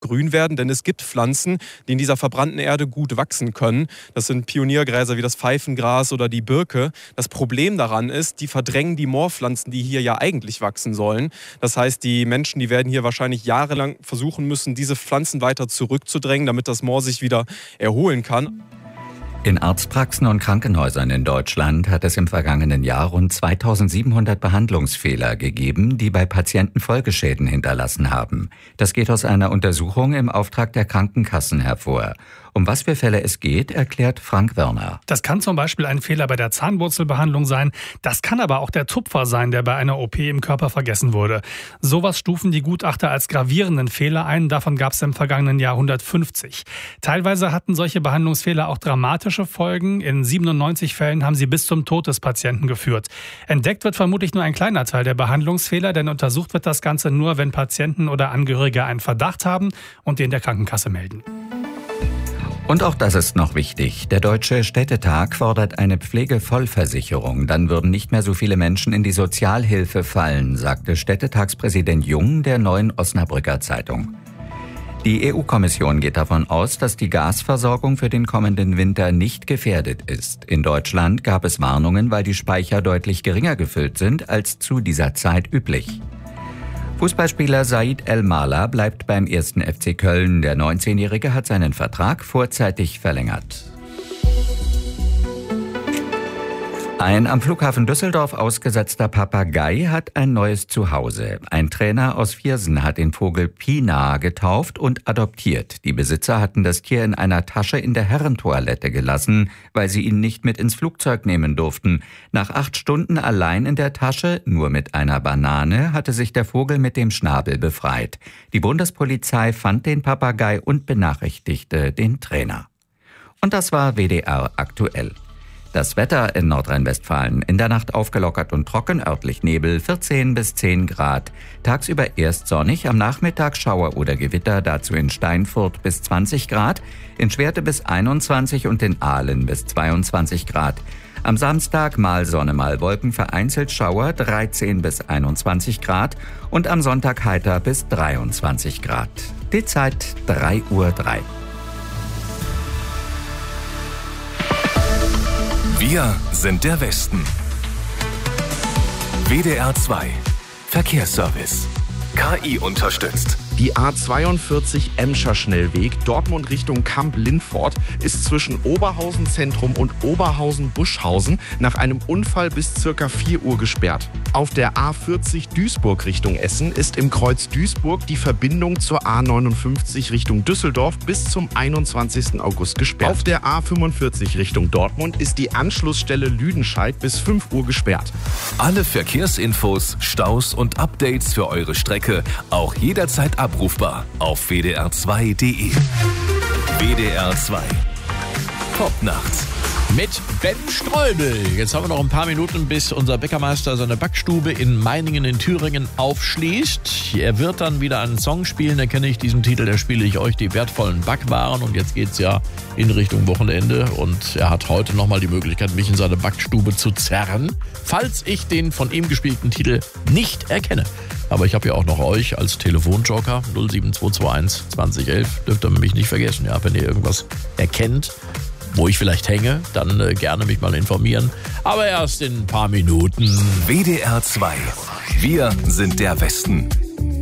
grün werden, denn es gibt Pflanzen, die in dieser verbrannten Erde gut wachsen können. Das sind Pioniergräser wie das Pfeifengras oder die Birke. Das Problem daran ist, die verdrängen die Moorpflanzen, die hier ja eigentlich wachsen sollen. Das heißt, die Menschen, die werden hier wahrscheinlich jahrelang versuchen müssen, diese Pflanzen weiter zurückzudrängen, damit das Moor sich wieder erholen kann. In Arztpraxen und Krankenhäusern in Deutschland hat es im vergangenen Jahr rund 2700 Behandlungsfehler gegeben, die bei Patienten Folgeschäden hinterlassen haben. Das geht aus einer Untersuchung im Auftrag der Krankenkassen hervor. Um was für Fälle es geht, erklärt Frank Wörner. Das kann zum Beispiel ein Fehler bei der Zahnwurzelbehandlung sein. Das kann aber auch der Tupfer sein, der bei einer OP im Körper vergessen wurde. Sowas stufen die Gutachter als gravierenden Fehler ein. Davon gab es im vergangenen Jahr 150. Teilweise hatten solche Behandlungsfehler auch dramatische Folgen. In 97 Fällen haben sie bis zum Tod des Patienten geführt. Entdeckt wird vermutlich nur ein kleiner Teil der Behandlungsfehler, denn untersucht wird das Ganze nur, wenn Patienten oder Angehörige einen Verdacht haben und den der Krankenkasse melden. Und auch das ist noch wichtig. Der Deutsche Städtetag fordert eine Pflegevollversicherung. Dann würden nicht mehr so viele Menschen in die Sozialhilfe fallen, sagte Städtetagspräsident Jung der Neuen Osnabrücker Zeitung. Die EU-Kommission geht davon aus, dass die Gasversorgung für den kommenden Winter nicht gefährdet ist. In Deutschland gab es Warnungen, weil die Speicher deutlich geringer gefüllt sind als zu dieser Zeit üblich. Fußballspieler Said El-Mala bleibt beim 1. FC Köln. Der 19-Jährige hat seinen Vertrag vorzeitig verlängert. Ein am Flughafen Düsseldorf ausgesetzter Papagei hat ein neues Zuhause. Ein Trainer aus Viersen hat den Vogel Pina getauft und adoptiert. Die Besitzer hatten das Tier in einer Tasche in der Herrentoilette gelassen, weil sie ihn nicht mit ins Flugzeug nehmen durften. Nach 8 Stunden allein in der Tasche, nur mit einer Banane, hatte sich der Vogel mit dem Schnabel befreit. Die Bundespolizei fand den Papagei und benachrichtigte den Trainer. Und das war WDR aktuell. Das Wetter in Nordrhein-Westfalen: in der Nacht aufgelockert und trocken, örtlich Nebel, 14 bis 10 Grad. Tagsüber erst sonnig, am Nachmittag Schauer oder Gewitter, dazu in Steinfurt bis 20 Grad, in Schwerte bis 21 und in Aalen bis 22 Grad. Am Samstag mal Sonne, mal Wolken, vereinzelt Schauer, 13 bis 21 Grad und am Sonntag heiter bis 23 Grad. Die Zeit 3:03 Uhr. Wir sind der Westen. WDR 2 Verkehrsservice. KI unterstützt. Die A42 Emscher Schnellweg, Dortmund Richtung Kamp-Lindfort, ist zwischen Oberhausen Zentrum und Oberhausen-Buschhausen nach einem Unfall bis ca. 4 Uhr gesperrt. Auf der A40 Duisburg Richtung Essen ist im Kreuz Duisburg die Verbindung zur A59 Richtung Düsseldorf bis zum 21. August gesperrt. Auf der A45 Richtung Dortmund ist die Anschlussstelle Lüdenscheid bis 5 Uhr gesperrt. Alle Verkehrsinfos, Staus und Updates für eure Strecke auch jederzeit abrufbar auf wdr2.de. WDR 2 Popnacht mit Ben Streubel. Jetzt haben wir noch ein paar Minuten, bis unser Bäckermeister seine Backstube in Meiningen in Thüringen aufschließt. Er wird dann wieder einen Song spielen, da kenne ich diesen Titel, da spiele ich euch die wertvollen Backwaren. Und jetzt geht's ja in Richtung Wochenende und er hat heute nochmal die Möglichkeit, mich in seine Backstube zu zerren, falls ich den von ihm gespielten Titel nicht erkenne. Aber ich habe ja auch noch euch als Telefonjoker 07221 2011. Dürft ihr mich nicht vergessen. Ja, wenn ihr irgendwas erkennt, wo ich vielleicht hänge, dann gerne mich mal informieren. Aber erst in ein paar Minuten. WDR 2. Wir sind der Westen.